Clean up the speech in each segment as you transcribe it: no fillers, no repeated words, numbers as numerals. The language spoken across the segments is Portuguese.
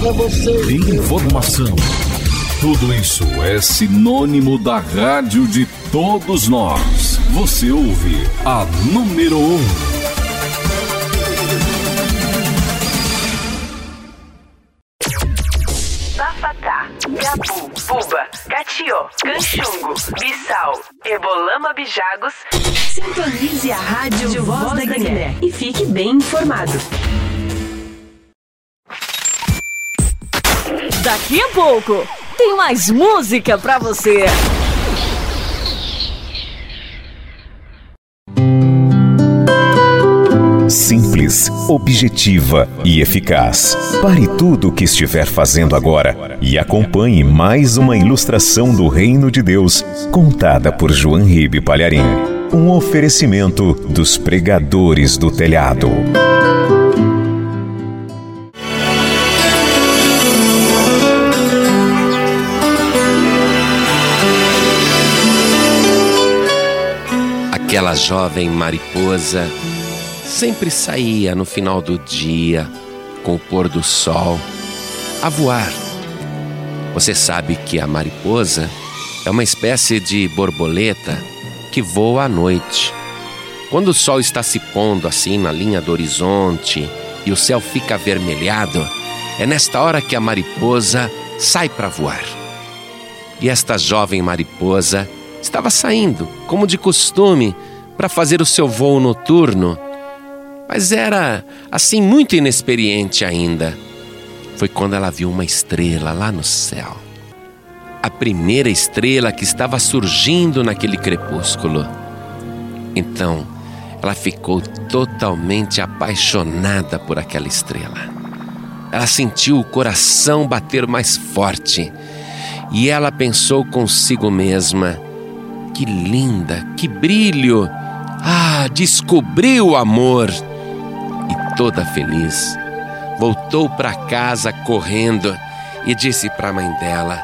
informação. Tudo isso é sinônimo da rádio de todos nós. Você ouve a número 1. Bafatá, Gabu, Buba, Catió, Canchungo, Bissau, Ebolama, Bijagos. Sintonize a rádio Voz da Guiné e fique bem informado. Daqui a pouco tem mais música pra você. Simples, objetiva e eficaz. Pare tudo o que estiver fazendo agora e acompanhe mais uma ilustração do Reino de Deus, contada por João Ribe Palharim. Um oferecimento dos pregadores do telhado. Aquela jovem mariposa sempre saía no final do dia, com o pôr do sol, a voar. Você sabe que a mariposa é uma espécie de borboleta que voa à noite. Quando o sol está se pondo assim na linha do horizonte e o céu fica avermelhado, é nesta hora que a mariposa sai para voar. E esta jovem mariposa estava saindo, como de costume, para fazer o seu voo noturno, mas era, assim, muito inexperiente ainda. Foi quando ela viu uma estrela lá no céu. A primeira estrela que estava surgindo naquele crepúsculo. Então, ela ficou totalmente apaixonada por aquela estrela. Ela sentiu o coração bater mais forte. E ela pensou consigo mesma: que linda, que brilho! Ah, descobri o amor! E toda feliz, voltou para casa correndo e disse para a mãe dela: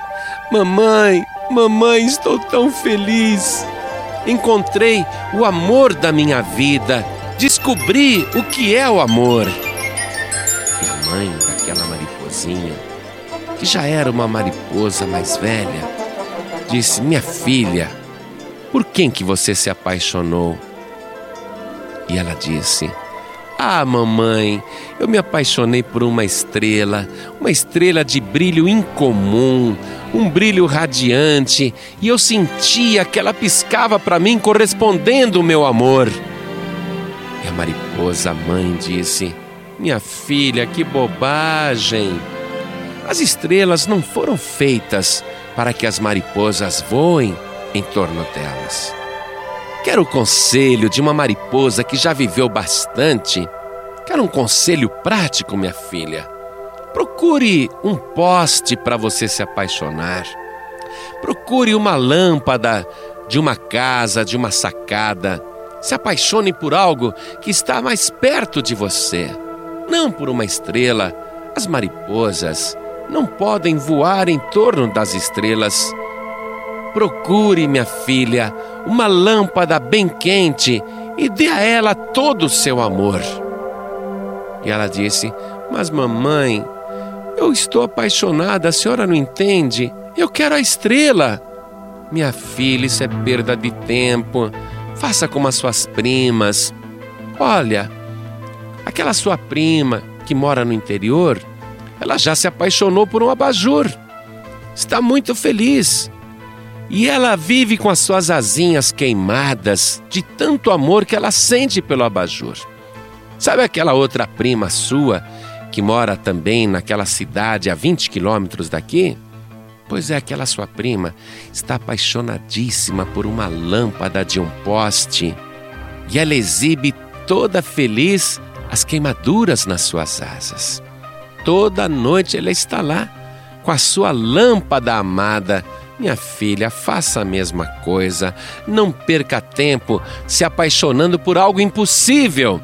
Mamãe, estou tão feliz! Encontrei o amor da minha vida, descobri o que é o amor! E a mãe daquela mariposinha, que já era uma mariposa mais velha, disse: minha filha, por quem que você se apaixonou? E ela disse: ah, mamãe, eu me apaixonei por uma estrela de brilho incomum, um brilho radiante, e eu sentia que ela piscava para mim correspondendo o meu amor. E a mariposa mãe disse: minha filha, que bobagem! As estrelas não foram feitas para que as mariposas voem em torno delas. Quer o conselho de uma mariposa que já viveu bastante? Quer um conselho prático, minha filha? Procure um poste para você se apaixonar. Procure uma lâmpada de uma casa, de uma sacada. Se apaixone por algo que está mais perto de você, não por uma estrela. As mariposas não podem voar em torno das estrelas. Procure, minha filha, uma lâmpada bem quente e dê a ela todo o seu amor. E ela disse: mas mamãe, eu estou apaixonada, a senhora não entende? Eu quero a estrela. Minha filha, isso é perda de tempo. Faça como as suas primas. Olha, aquela sua prima que mora no interior, ela já se apaixonou por um abajur. Está muito feliz. E ela vive com as suas asinhas queimadas de tanto amor que ela sente pelo abajur. Sabe aquela outra prima sua que mora também naquela cidade a 20 quilômetros daqui? Pois é, aquela sua prima está apaixonadíssima por uma lâmpada de um poste. E ela exibe toda feliz as queimaduras nas suas asas. Toda noite ela está lá com a sua lâmpada amada. Minha filha, faça a mesma coisa. Não perca tempo se apaixonando por algo impossível.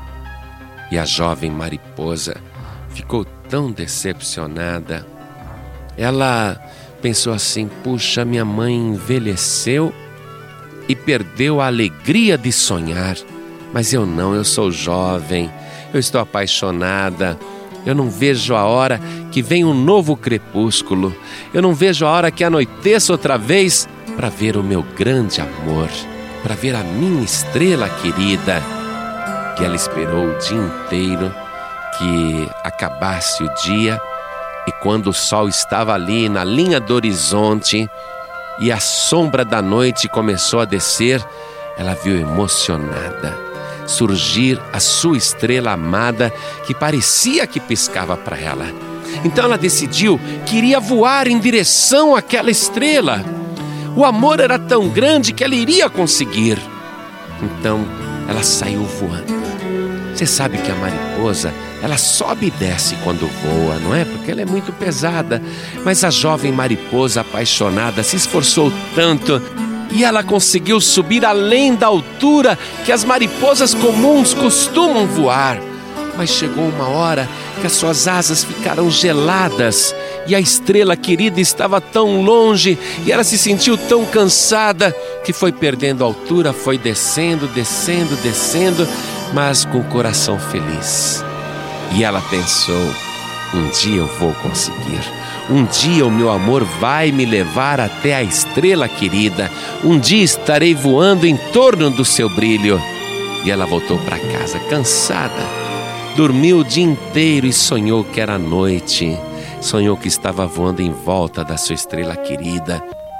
E a jovem mariposa ficou tão decepcionada. Ela pensou assim: puxa, minha mãe envelheceu e perdeu a alegria de sonhar. Mas eu não, eu sou jovem, eu estou apaixonada. Eu não vejo a hora que venha um novo crepúsculo. Eu não vejo a hora que anoiteça outra vez para ver o meu grande amor, para ver a minha estrela querida. E ela esperou o dia inteiro que acabasse o dia, e quando o sol estava ali na linha do horizonte e a sombra da noite começou a descer, ela viu emocionada surgir a sua estrela amada, que parecia que piscava para ela. Então ela decidiu que iria voar em direção àquela estrela. O amor era tão grande que ela iria conseguir. Então ela saiu voando. Você sabe que a mariposa, ela sobe e desce quando voa, não é? Porque ela é muito pesada. Mas a jovem mariposa apaixonada se esforçou tanto e ela conseguiu subir além da altura que as mariposas comuns costumam voar. Mas chegou uma hora que as suas asas ficaram geladas e a estrela querida estava tão longe e ela se sentiu tão cansada que foi perdendo altura, foi descendo, descendo, descendo, mas com o coração feliz. E ela pensou: um dia eu vou conseguir. Um dia o meu amor vai me levar até a estrela querida. Um dia estarei voando em torno do seu brilho. E ela voltou para casa cansada. Dormiu o dia inteiro e sonhou que era noite. Sonhou que estava voando em volta da sua estrela querida.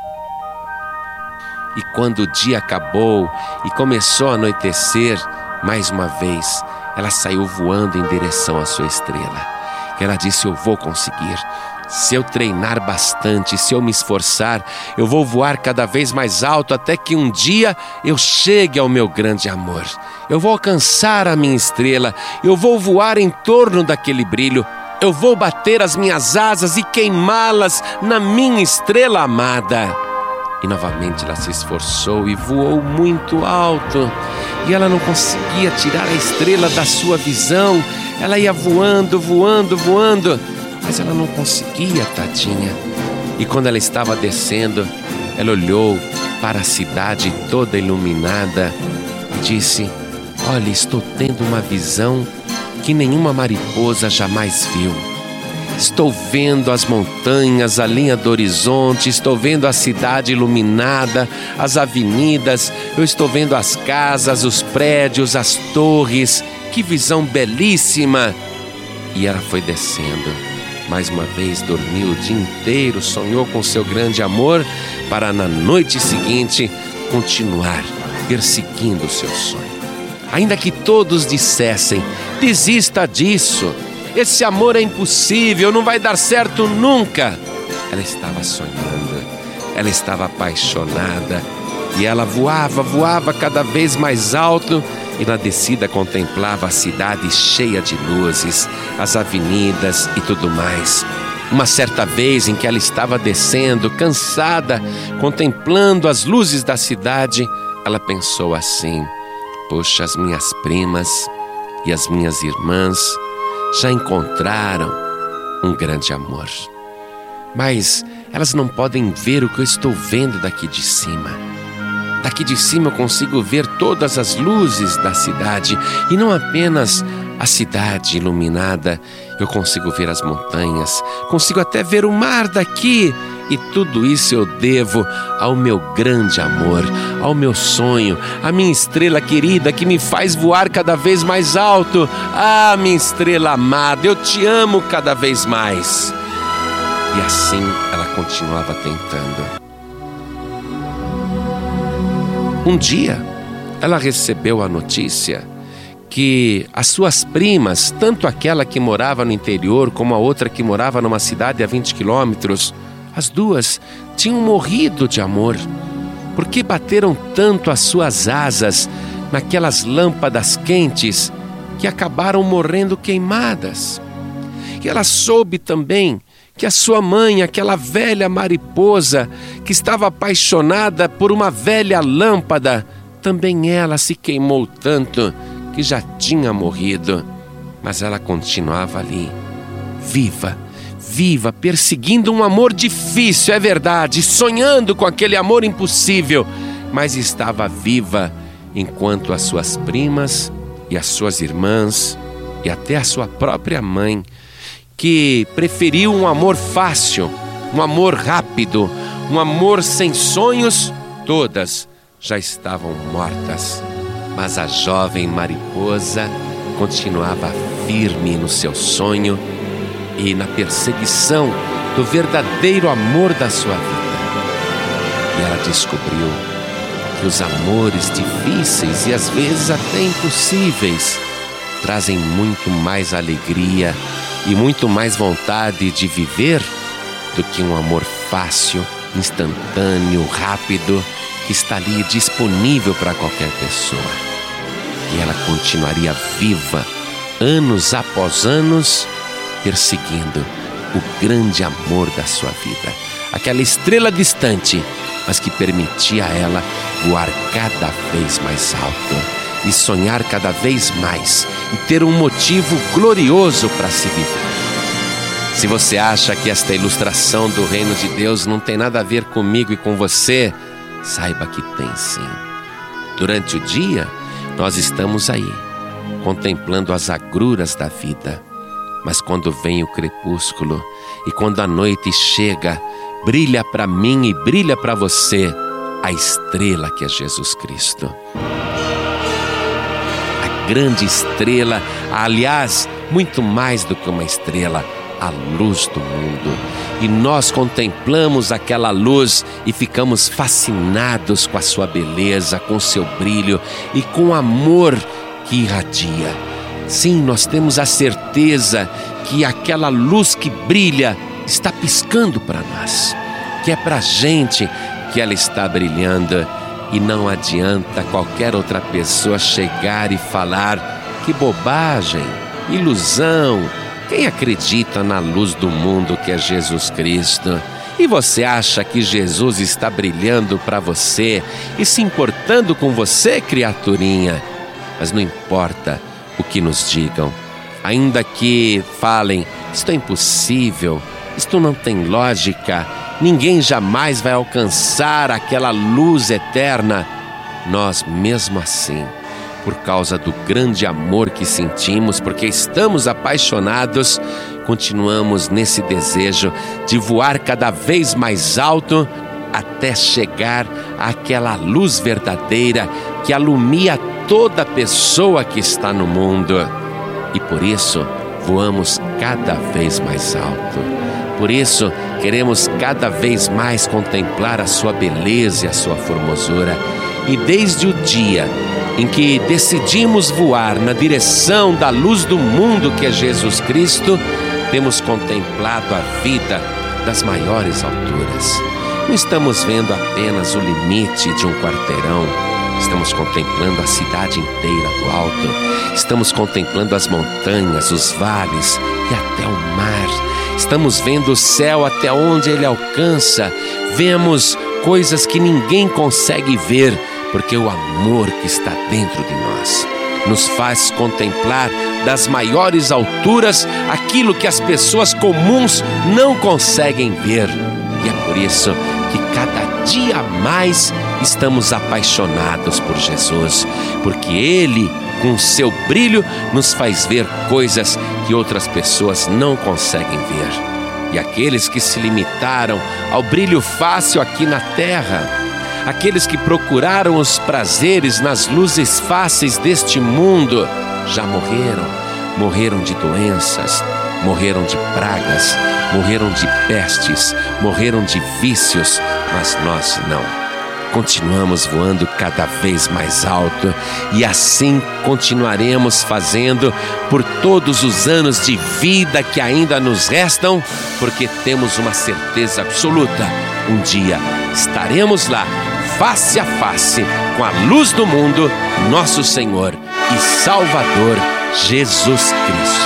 E quando o dia acabou e começou a anoitecer, mais uma vez, ela saiu voando em direção à sua estrela. E ela disse: eu vou conseguir. Se eu treinar bastante, se eu me esforçar, eu vou voar cada vez mais alto até que um dia eu chegue ao meu grande amor. Eu vou alcançar a minha estrela, eu vou voar em torno daquele brilho, eu vou bater as minhas asas e queimá-las na minha estrela amada. E novamente ela se esforçou e voou muito alto. E ela não conseguia tirar a estrela da sua visão. Ela ia voando, voando, voando, mas ela não conseguia, tadinha. E quando ela estava descendo, ela olhou para a cidade toda iluminada e disse: olha, estou tendo uma visão que nenhuma mariposa jamais viu. Estou vendo as montanhas, a linha do horizonte, estou vendo a cidade iluminada, as avenidas, eu estou vendo as casas, os prédios, as torres. Que visão belíssima! E ela foi descendo. Mais uma vez dormiu o dia inteiro, sonhou com seu grande amor, para na noite seguinte continuar perseguindo o seu sonho. Ainda que todos dissessem: desista disso, esse amor é impossível, não vai dar certo nunca. Ela estava sonhando, ela estava apaixonada e ela voava, voava cada vez mais alto. E na descida contemplava a cidade cheia de luzes, as avenidas e tudo mais. Uma certa vez em que ela estava descendo, cansada, contemplando as luzes da cidade, ela pensou assim: poxa, as minhas primas e as minhas irmãs já encontraram um grande amor. Mas elas não podem ver o que eu estou vendo daqui de cima. Daqui de cima eu consigo ver todas as luzes da cidade, e não apenas a cidade iluminada, eu consigo ver as montanhas, consigo até ver o mar daqui, e tudo isso eu devo ao meu grande amor, ao meu sonho, à minha estrela querida que me faz voar cada vez mais alto. Ah, minha estrela amada, eu te amo cada vez mais. E assim ela continuava tentando. Um dia, ela recebeu a notícia que as suas primas, tanto aquela que morava no interior como a outra que morava numa cidade a 20 quilômetros, as duas tinham morrido de amor, porque bateram tanto as suas asas naquelas lâmpadas quentes que acabaram morrendo queimadas. E ela soube também que a sua mãe, aquela velha mariposa que estava apaixonada por uma velha lâmpada, também ela se queimou tanto que já tinha morrido. Mas ela continuava ali, viva, viva, perseguindo um amor difícil, é verdade, sonhando com aquele amor impossível, mas estava viva enquanto as suas primas e as suas irmãs e até a sua própria mãe que preferiu um amor fácil, um amor rápido, um amor sem sonhos, todas já estavam mortas. Mas a jovem mariposa continuava firme no seu sonho e na perseguição do verdadeiro amor da sua vida. E ela descobriu que os amores difíceis e às vezes até impossíveis trazem muito mais alegria e muito mais vontade de viver do que um amor fácil, instantâneo, rápido, que está ali disponível para qualquer pessoa. E ela continuaria viva, anos após anos, perseguindo o grande amor da sua vida. Aquela estrela distante, mas que permitia a ela voar cada vez mais alto e sonhar cada vez mais e ter um motivo glorioso para se viver. Se você acha que esta ilustração do reino de Deus não tem nada a ver comigo e com você, saiba que tem sim. Durante o dia, nós estamos aí, contemplando as agruras da vida. Mas quando vem o crepúsculo e quando a noite chega, brilha para mim e brilha para você a estrela que é Jesus Cristo. A grande estrela, aliás, muito mais do que uma estrela, a luz do mundo. E nós contemplamos aquela luz e ficamos fascinados com a sua beleza, com o seu brilho e com o amor que irradia. Sim, nós temos a certeza que aquela luz que brilha está piscando para nós, que é para a gente que ela está brilhando. E não adianta qualquer outra pessoa chegar e falar: que bobagem, ilusão. Quem acredita na luz do mundo que é Jesus Cristo? E você acha que Jesus está brilhando para você e se importando com você, criaturinha? Mas não importa o que nos digam, ainda que falem: isto é impossível, isto não tem lógica, ninguém jamais vai alcançar aquela luz eterna. Nós, mesmo assim, por causa do grande amor que sentimos, porque estamos apaixonados, continuamos nesse desejo de voar cada vez mais alto até chegar àquela luz verdadeira que alumia toda pessoa que está no mundo. E por isso voamos cada vez mais alto. Por isso queremos cada vez mais contemplar a sua beleza e a sua formosura. E desde o dia em que decidimos voar na direção da luz do mundo que é Jesus Cristo, temos contemplado a vida das maiores alturas. Não estamos vendo apenas o limite de um quarteirão, estamos contemplando a cidade inteira do alto, estamos contemplando as montanhas, os vales e até o mar. Estamos vendo o céu até onde ele alcança, vemos coisas que ninguém consegue ver, porque o amor que está dentro de nós nos faz contemplar das maiores alturas aquilo que as pessoas comuns não conseguem ver. E é por isso que cada dia mais estamos apaixonados por Jesus, porque Ele, com seu brilho, nos faz ver coisas que outras pessoas não conseguem ver. E aqueles que se limitaram ao brilho fácil aqui na terra, aqueles que procuraram os prazeres nas luzes fáceis deste mundo, já morreram de doenças, morreram de pragas, morreram de pestes, morreram de vícios, mas nós não. Continuamos voando cada vez mais alto e assim continuaremos fazendo por todos os anos de vida que ainda nos restam, porque temos uma certeza absoluta: um dia estaremos lá, face a face, com a luz do mundo, nosso Senhor e Salvador Jesus Cristo.